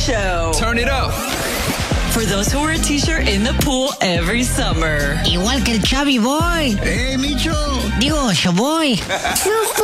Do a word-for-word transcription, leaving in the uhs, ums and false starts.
Show. Turn it up. For those who wear a t-shirt in the pool every summer. Igual que el Chubby Boy. ¡Eh, Micho! Digo, yo voy.